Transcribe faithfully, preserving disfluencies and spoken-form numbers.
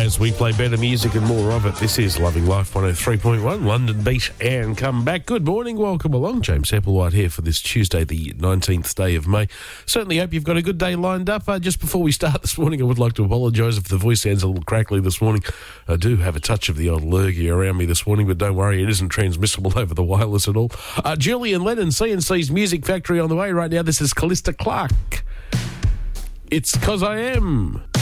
As we play better music and more of it, this is Loving Life one oh three point one, London Beat and Come Back. Good morning, welcome along. James Applewhite here for this Tuesday, the nineteenth day of May. Certainly hope you've got a good day lined up. Uh, just before we start this morning, I would like to apologise if the voice sounds a little crackly this morning. I do have a touch of the old lurgy around me this morning, but don't worry, it isn't transmissible over the wireless at all. Uh, Julian Lennon, C and C's Music Factory on the way right now. This is Callista Clark. It's 'Cause I Am.